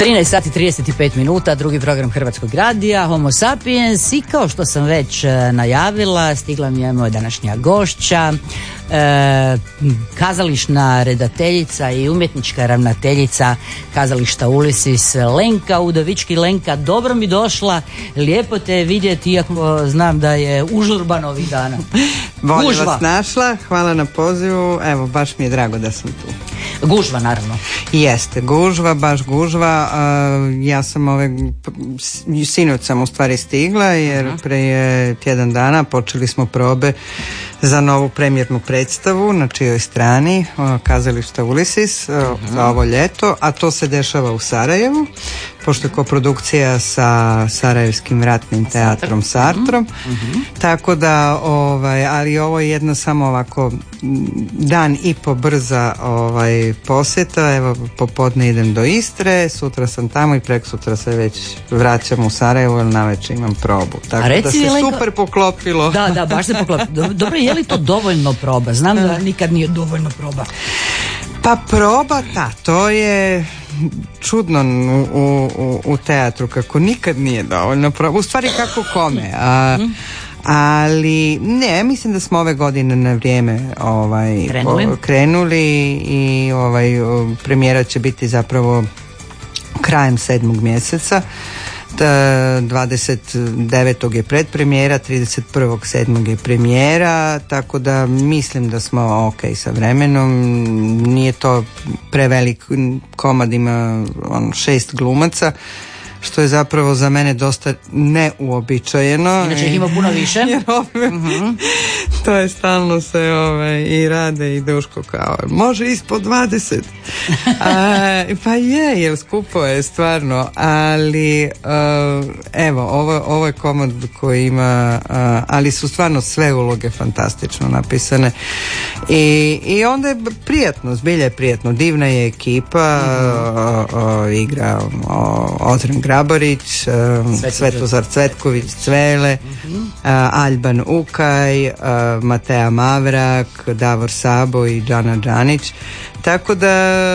13 sati 35 minuta, drugi program Hrvatskog radija, Homo Sapiens, i kao što sam već najavila, stigla mi je moja današnja gošća, kazališna redateljica i umjetnička ravnateljica kazališta Ulysses, Lenka Udovički. Lenka, dobro mi došla, lijepo te vidjeti, iako znam da je užurban ovih dana. Bolje vas našla, hvala na pozivu, evo baš mi je drago da sam tu. Gužva, naravno. Jeste, gužva, baš gužva. Ja sam sinoć sam u stvari stigla, jer prije tjedan dana počeli smo probe za novu premijernu predstavu na čijoj strani kazališta Ulysses za ovo ljeto, a to se dešava u Sarajevu, pošto je koprodukcija sa Sarajevskim ratnim teatrom Sartrom. Tako da, ali ovo je jedna samo ovako dan i po brza posjeta. Evo, popodne idem do Istre, sutra sam tamo i preksutra se već vraćam u Sarajevo, jer navečer imam probu. Tako da se super poklopilo. Da, baš se poklopilo. Dobro, je li to dovoljno proba? Znam da nikad nije dovoljno proba. Pa proba, to je čudno u teatru, kako nikad nije dovoljno proba. U stvari kako kome. Ali ne, mislim da smo ove godine na vrijeme krenuli i premijera će biti zapravo krajem 7. mjeseca. 29. je predpremijera, 31.7. je premijera, tako da mislim da smo ok sa vremenom. Nije to prevelik komad, ima 6 glumaca, što je zapravo za mene dosta neuobičajeno. Inače ih ima puno više. To je stalno se i Rade i Duško kao može ispod 20. Pa je skupo je stvarno, ali evo, ovo je komad koji ima, ali su stvarno sve uloge fantastično napisane i onda je prijatno, zbilja je prijatno, divna je ekipa, igra Ozren Grabarić, Svetozar Cvetković Cvele, Alban Ukaj, Matea Mavrak, Davor Sabo i Džana Džanić. Tako da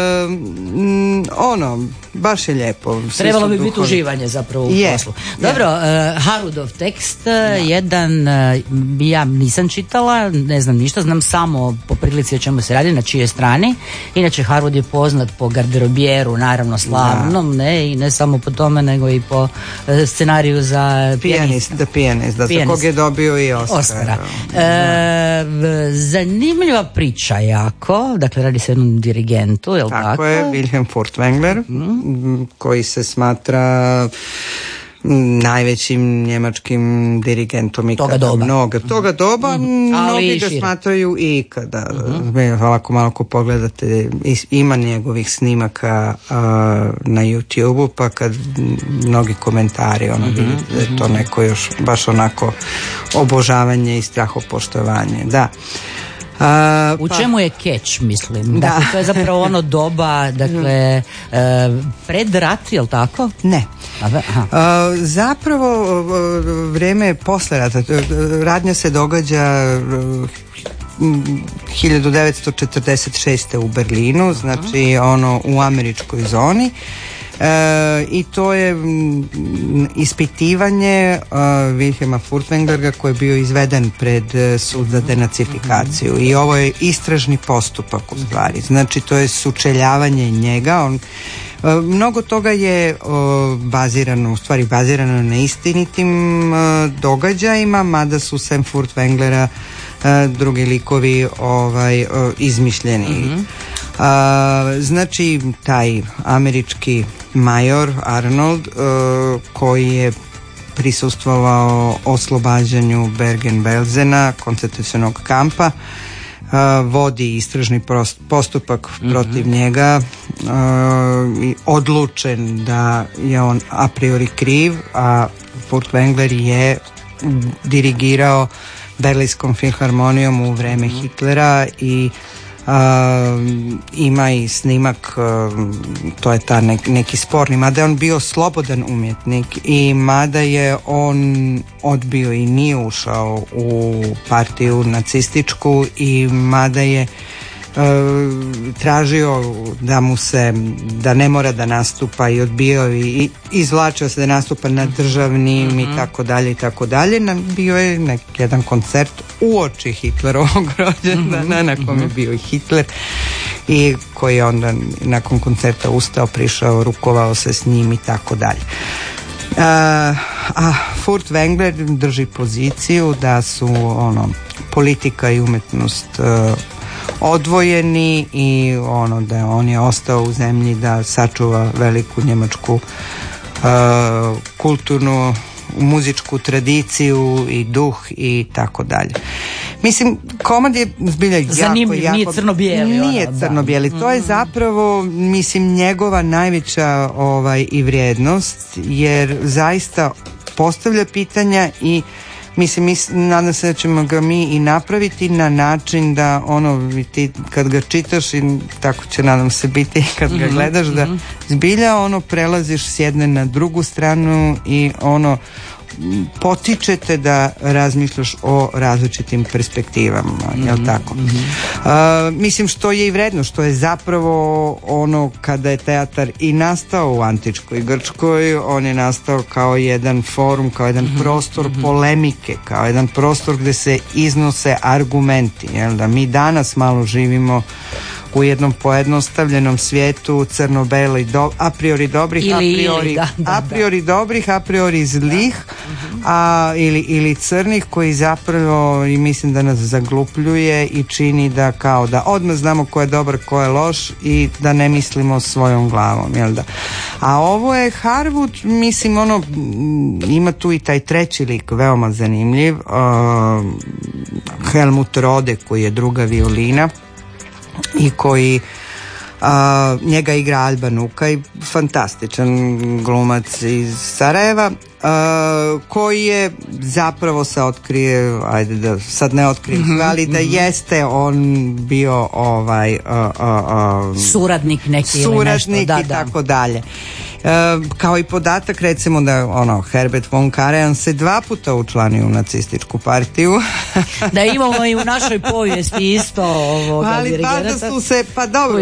baš je lijepo. Trebalo bi biti uživanje zapravo u poslu. Dobro, Harudov tekst, jedan ja nisam čitala, ne znam ništa, znam samo po prilici o čemu se radi, na čijoj strani. Inače Harud je poznat po garderobijeru, naravno slavnom, ne, i ne samo po tome, nego i po scenariju za pijanista. The Pianist, za kog je dobio i Oscara. Zanimljiva priča jako, dakle radi se o jednom dirigentu, je li tako? Tako je, Wilhelm Furtwängler, koji se smatra najvećim njemačkim dirigentom ikada. Toga doba. Mnogi ga smatraju i ikada. Ovako malo ko pogledate, ima njegovih snimaka na YouTube-u, pa kad mnogi komentari vidite da je to neko još baš onako obožavanje i strahopoštovanje. Da. U čemu je catch, mislim? Dakle, to je zapravo ono doba, dakle, pred rat, je li tako? Ne. Zapravo vrijeme posle rata. Radnja se događa 1946. u Berlinu, znači u američkoj zoni. I to je ispitivanje Wilhelma Furtwänglera koji je bio izveden pred sud za denacifikaciju i ovo je istražni postupak u stvari, znači to je sučeljavanje njega. Mnogo toga je bazirano na istinitim događajima, mada su sem Furtwänglera drugi likovi izmišljeni. Znači taj američki major Arnold koji je prisustvovao oslobađanju Bergen-Belsena, koncentracionog kampa, vodi istražni postupak protiv njega, odlučen da je on a priori kriv, a Furtwängler je dirigirao Berlinskom filharmonijom u vrijeme Hitlera i ima i snimak, to je ta neki sporni, mada je on bio slobodan umjetnik i mada je on odbio i nije ušao u partiju nacističku i mada je tražio da ne mora da nastupa i odbio i izvlačio se da nastupa na državnim i tako dalje i tako dalje. Bio je jedan koncert uoči Hitlerovog rođendana na kom je bio i Hitler i koji je onda nakon koncerta ustao, prišao, rukovao se s njim i tako dalje. A Furtwängler drži poziciju da su politika i umetnost odvojeni i da on je ostao u zemlji da sačuva veliku njemačku kulturnu muzičku tradiciju i duh i tako dalje. Mislim, komad je zbilja zanimljiv, jako, nije crno-bijeli. Nije crno-bijeli, to je zapravo, mislim, njegova najveća i vrijednost, jer zaista postavlja pitanja i mislim, nadam se da ćemo ga mi i napraviti na način da ti kad ga čitaš i tako će nadam se biti kad ga gledaš, da zbilja prelaziš s jedne na drugu stranu i potičete da razmišljaš o različitim perspektivama, jel tako? Mislim, što je i vredno, što je zapravo kada je teatar i nastao u antičkoj Grčkoj, on je nastao kao jedan forum, kao jedan prostor polemike, kao jedan prostor gde se iznose argumenti, jel da? Mi danas malo živimo u jednom pojednostavljenom svijetu crno-beli, a priori dobrih, a priori dobrih, a priori zlih, ili crnih, koji zapravo i mislim da nas zaglupljuje i čini da kao da odmah znamo ko je dobar, ko je loš i da ne mislimo svojom glavom, jel da? A ovo je Harwood, mislim, ima tu i taj treći lik veoma zanimljiv, Helmut Rode, koji je druga violina i koji njega igra Alban Ukaj, fantastičan glumac iz Sarajeva, koji je zapravo se otkrije, ajde da sad ne otkrijem, ali da jeste on bio suradnik neki suradnik i tako dalje. Kao i podatak, recimo da Herbert von Karajan se 2 puta učlanio u nacističku partiju. Da imamo i u našoj povijesti isto ali baš da su se, pa dobro,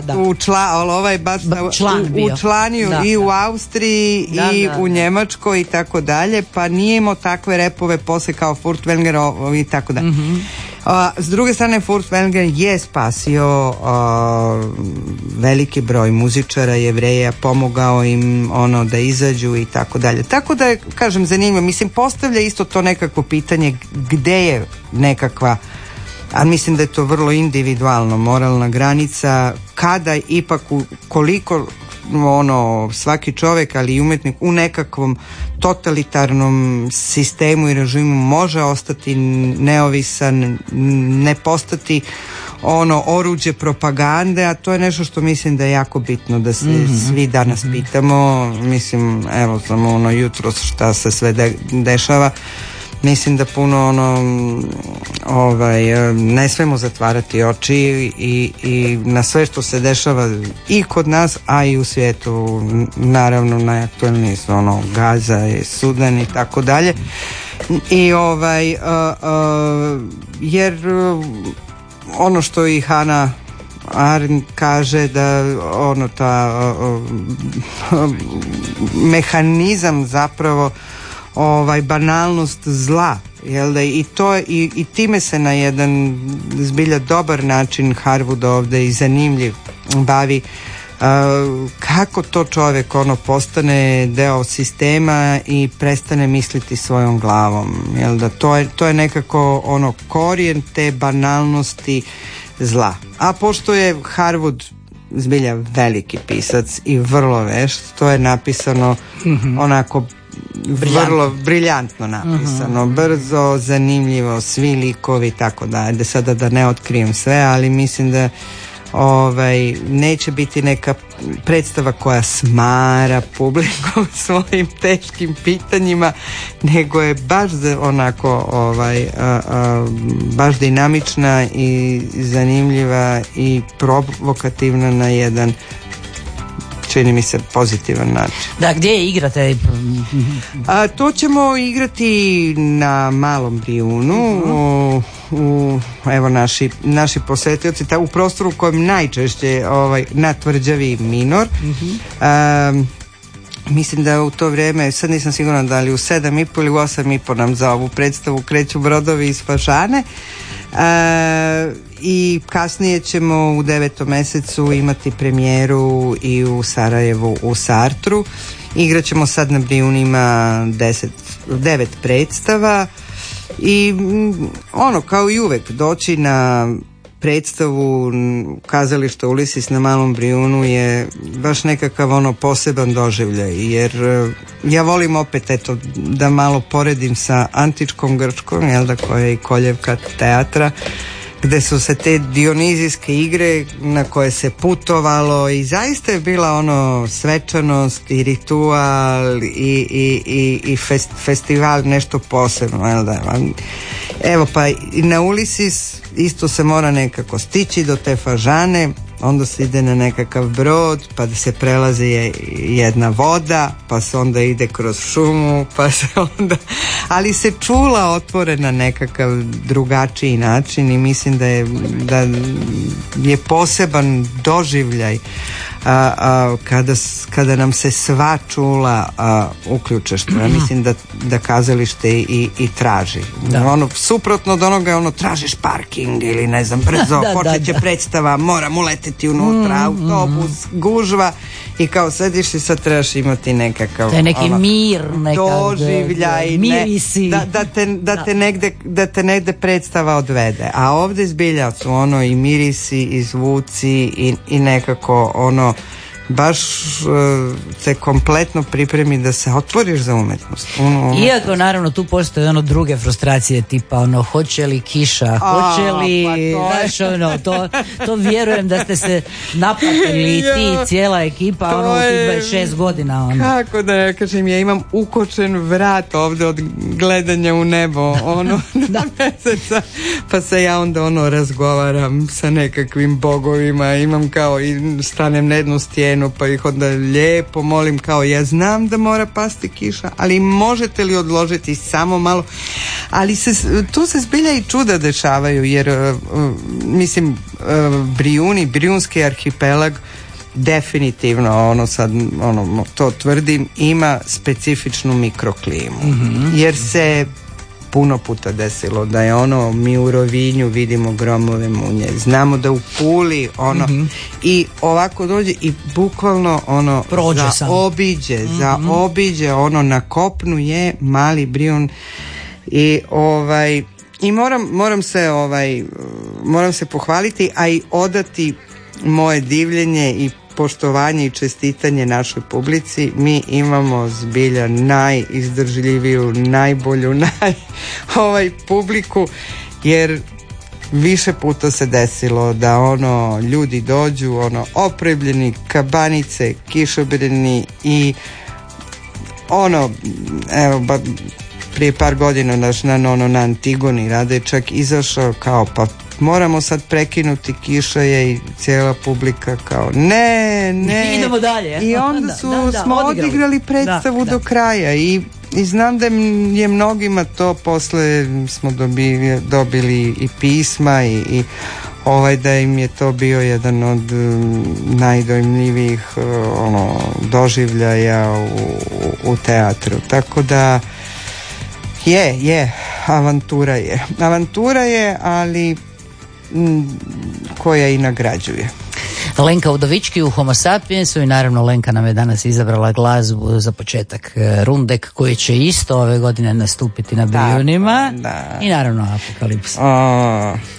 učlanio i u Austriji i u Njemačkoj i tako dalje, pa nije imao takve repove posle kao Furtwängler i tako dalje. S druge strane, Furtwängler je spasio veliki broj muzičara, Jevreja, pomogao im da izađu i tako dalje. Tako da, kažem, zanimljivo. Mislim, postavlja isto to nekako pitanje gde je nekakva, a mislim da je to vrlo individualno, moralna granica, kada ipak koliko svaki čovjek, ali i umetnik u nekakvom totalitarnom sistemu i režimu može ostati neovisan, ne postati oruđe propagande, a to je nešto što mislim da je jako bitno da se svi danas pitamo. Mislim, evo samo jutros šta se sve dešava. Mislim da puno ne smemo zatvarati oči i na sve što se dešava i kod nas, a i u svijetu. Naravno, najaktualniji su Gaza i Sudan i tako dalje. I jer ono što i Hannah Arendt kaže, da mehanizam zapravo banalnost zla, jel da, i to i time se na jedan zbilja dobar način Harwood ovdje i zanimljiv bavi, kako to čovjek postane deo sistema i prestane misliti svojom glavom, jel da, to je nekako korijen te banalnosti zla. A pošto je Harwood zbilja veliki pisac i vrlo vešt, to je napisano onako vrlo briljantno napisano, brzo, zanimljivo, svi likovi, tako da sada da ne otkrijem sve, ali mislim da neće biti neka predstava koja smara publiku svojim teškim pitanjima, nego je baš onako baš dinamična i zanimljiva i provokativna na jedan, čini mi se, pozitivan način. Da, gdje je igrate? To ćemo igrati na Malom Brijunu evo naši posetioci u prostoru u kojem najčešće na tvrđavi minor. Mislim da u to vrijeme, sad nisam sigurna da li u 7.30 ili u 8.30 nam za ovu predstavu kreću brodovi iz Fažane. I kasnije ćemo u 9. mjesecu imati premijeru i u Sarajevu u Sartru. Igrat ćemo sad na Brijunima 9 predstava i kao i uvek doći na predstavu kazališta Ulisis na Malom Brijunu je baš nekakav poseban doživljaj, jer ja volim opet da malo poredim sa antičkom Grčkom, koja je i koljevka teatra, gde su se te dionizijske igre na koje se putovalo i zaista je bila svečanost i ritual i festival nešto posebno. Evo pa i na Ulisis isto se mora nekako stići do te Fažane, onda se ide na nekakav brod, pa da se prelazi jedna voda, pa se onda ide kroz šumu, pa se onda... Ali se čula otvore na nekakav drugačiji način i mislim da je poseban doživljaj kada nam se sva čula uključe, što ja mislim da kazalište i traži. Suprotno od onoga tražiš parking ili ne znam brzo, počet će predstava, moram uleteti unutra, autobus, gužva i kao sediš i sad trebaš imati nekakav neki mir, doživljaj, mirisi, da te negde predstava odvede, a ovdje zbilja su i mirisi i zvuci i nekako baš se kompletno pripremi da se otvoriš za umjetnost. Iako naravno tu postoje druge frustracije tipa hoće li kiša, hoće li to vjerujem da ste se naplatili ti cijela ekipa u 26 godina. Kako da ja kažem, ja imam ukočen vrat ovdje od gledanja u nebo dva mjeseca, pa se ja onda razgovaram sa nekakvim bogovima, imam kao i stanem na jednu stijenu pa ih onda lijepo molim kao ja znam da mora pasti kiša, ali možete li odložiti samo malo, ali tu se zbilja i čuda dešavaju, jer mislim Brijunski arhipelag definitivno to tvrdim, ima specifičnu mikroklimu, jer se puno puta desilo da je mi u Rovinju vidimo gromove munje, znamo da u Puli i ovako dođe i bukvalno zaobiđe na kopnu je Mali Brijun i moram se pohvaliti, a i odati moje divljenje i poštovanje i čestitanje našoj publici. Mi imamo zbilja najizdržljiviju, najbolju publiku, jer više puta se desilo da ljudi dođu opremljeni, kabanice, kišobrani i prije par godina na Antigoni Rade čak izašao kao pa moramo sad prekinuti, kiša je, i cijela publika kao ne idemo dalje. I onda smo odigrali predstavu do kraja i znam da je mnogima to posle smo dobili i pisma i da im je to bio jedan od najdojmljivijih doživljaja u teatru, tako da avantura je, ali koja i nagrađuje. Lenka Udovički u Homo Sapiensu i naravno Lenka nam je danas izabrala glazbu za početak Rundek koji će isto ove godine nastupiti na Brijunima i naravno Apokalipsa.